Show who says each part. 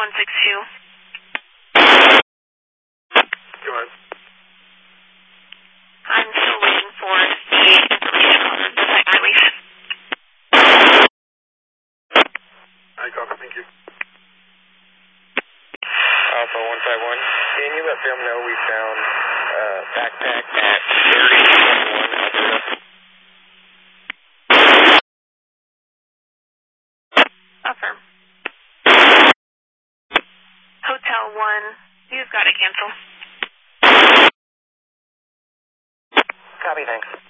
Speaker 1: 162.
Speaker 2: Go ahead.
Speaker 1: I'm still waiting for the information on the site release.
Speaker 2: I copy, thank you.
Speaker 3: Alpha 151, can you let them know we found backpack at 3021 Alberta?
Speaker 1: Affirm. Hotel 1, you've got to cancel.
Speaker 3: Copy, thanks.